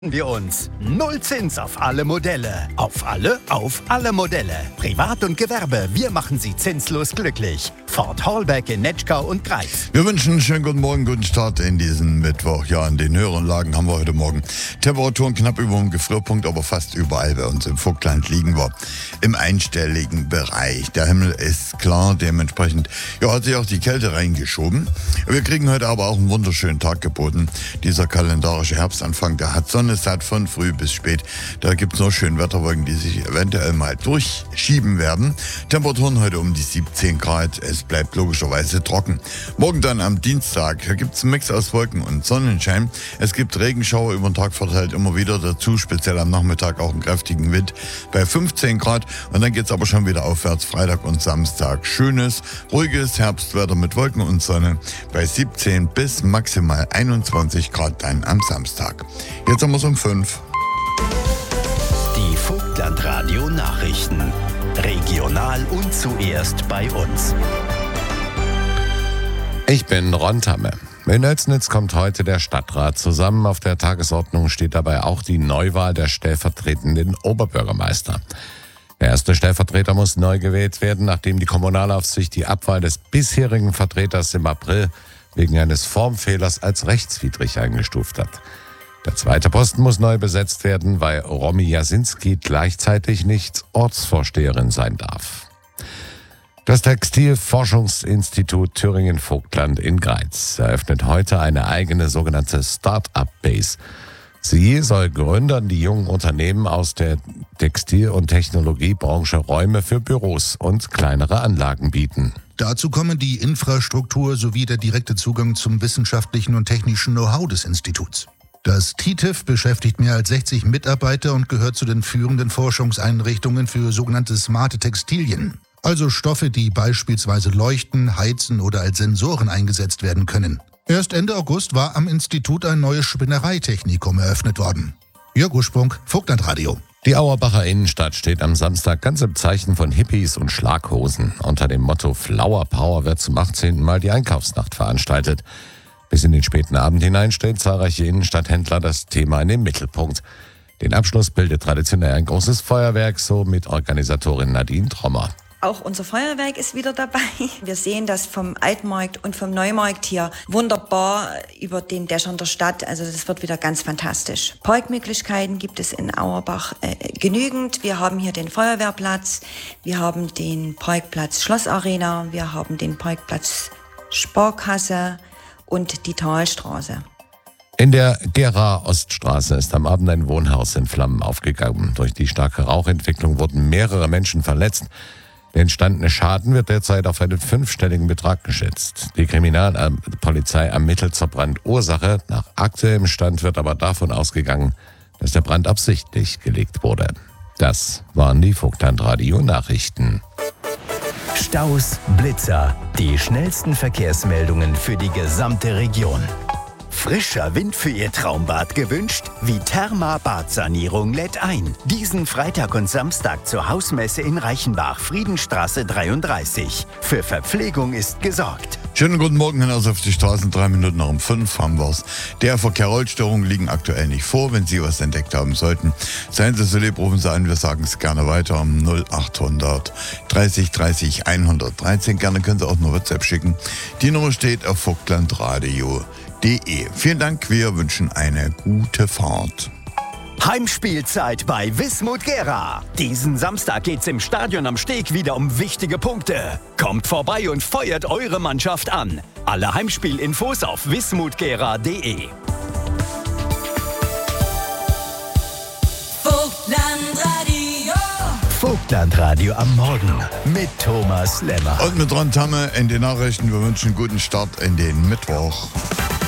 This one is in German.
Wir uns. Null Zins auf alle Modelle. Auf alle Modelle. Privat und Gewerbe, wir machen Sie zinslos glücklich. Ford Hallback in Netschkau und Greiz. Wir wünschen einen schönen guten Morgen, guten Start in diesen Mittwoch. Ja, in den höheren Lagen haben wir heute Morgen Temperaturen knapp über dem Gefrierpunkt, aber fast überall bei uns im Vogtland liegen wir im einstelligen Bereich. Der Himmel ist klar, dementsprechend hat sich auch die Kälte reingeschoben. Wir kriegen heute aber auch einen wunderschönen Tag geboten. Dieser kalendarische Herbstanfang, der hat Sonne satt von früh bis spät. Da gibt es noch schöne Wetterwolken, die sich eventuell mal durchschieben werden. Temperaturen heute um die 17 Grad. Es bleibt logischerweise trocken. Morgen dann am Dienstag gibt es einen Mix aus Wolken und Sonnenschein. Es gibt Regenschauer über den Tag verteilt immer wieder dazu, speziell am Nachmittag auch einen kräftigen Wind bei 15 Grad. Und dann geht es aber schon wieder aufwärts, Freitag und Samstag. Schönes, ruhiges Herbstwetter mit Wolken und Sonne bei 17 bis maximal 21 Grad dann am Samstag. Jetzt haben wir es um 5. Die Vogtland-Radio Nachrichten. Regional und zuerst bei uns. Ich bin Ron Tamme. In Oelsnitz kommt heute der Stadtrat zusammen. Auf der Tagesordnung steht dabei auch die Neuwahl der stellvertretenden Oberbürgermeister. Der erste Stellvertreter muss neu gewählt werden, nachdem die Kommunalaufsicht die Abwahl des bisherigen Vertreters im April wegen eines Formfehlers als rechtswidrig eingestuft hat. Der zweite Posten muss neu besetzt werden, weil Romy Jasinski gleichzeitig nicht Ortsvorsteherin sein darf. Das Textilforschungsinstitut Thüringen-Vogtland in Greiz eröffnet heute eine eigene sogenannte Start-up-Base. Sie soll Gründern, die jungen Unternehmen aus der Textil- und Technologiebranche Räume für Büros und kleinere Anlagen bieten. Dazu kommen die Infrastruktur sowie der direkte Zugang zum wissenschaftlichen und technischen Know-how des Instituts. Das TTIF beschäftigt mehr als 60 Mitarbeiter und gehört zu den führenden Forschungseinrichtungen für sogenannte smarte Textilien. Also Stoffe, die beispielsweise leuchten, heizen oder als Sensoren eingesetzt werden können. Erst Ende August war am Institut ein neues Spinnereitechnikum eröffnet worden. Jörg Ursprung, Vogtlandradio. Die Auerbacher Innenstadt steht am Samstag ganz im Zeichen von Hippies und Schlaghosen. Unter dem Motto Flower Power wird zum 18. Mal die Einkaufsnacht veranstaltet. Bis in den späten Abend hinein stellen zahlreiche Innenstadthändler das Thema in den Mittelpunkt. Den Abschluss bildet traditionell ein großes Feuerwerk, so mit Organisatorin Nadine Trommer. Auch unser Feuerwerk ist wieder dabei. Wir sehen das vom Altmarkt und vom Neumarkt hier wunderbar über den Dächern der Stadt. Also das wird wieder ganz fantastisch. Parkmöglichkeiten gibt es in Auerbach genügend. Wir haben hier den Feuerwehrplatz, wir haben den Parkplatz Schlossarena, wir haben den Parkplatz Sparkasse und die Talstraße. In der Gera-Oststraße ist am Abend ein Wohnhaus in Flammen aufgegangen. Durch die starke Rauchentwicklung wurden mehrere Menschen verletzt. Der entstandene Schaden wird derzeit auf einen 5-stelligen Betrag geschätzt. Die Kriminalpolizei ermittelt zur Brandursache. Nach aktuellem Stand wird aber davon ausgegangen, dass der Brand absichtlich gelegt wurde. Das waren die Vogtland-Radio-Nachrichten. Staus, Blitzer, die schnellsten Verkehrsmeldungen für die gesamte Region. Frischer Wind für Ihr Traumbad gewünscht? Viterma Badsanierung lädt ein. Diesen Freitag und Samstag zur Hausmesse in Reichenbach, Friedenstraße 33. Für Verpflegung ist gesorgt. Schönen guten Morgen hinaus auf die Straßen. 3 Minuten nach um 5 haben wir's. Der Verkehr, Rollstörungen liegen aktuell nicht vor. Wenn Sie was entdeckt haben sollten, seien Sie so lieb, rufen Sie an. Wir sagen es gerne weiter um 0800 30 30 113. Gerne können Sie auch eine WhatsApp schicken. Die Nummer steht auf vogtlandradio.de. Vielen Dank, wir wünschen eine gute Fahrt. Heimspielzeit bei Wismut Gera. Diesen Samstag geht's im Stadion am Steg wieder um wichtige Punkte. Kommt vorbei und feuert eure Mannschaft an. Alle Heimspielinfos auf wismutgera.de. Vogtlandradio. Vogtlandradio am Morgen mit Thomas Lemmer. Und mit Ron Tamme in den Nachrichten. Wir wünschen einen guten Start in den Mittwoch.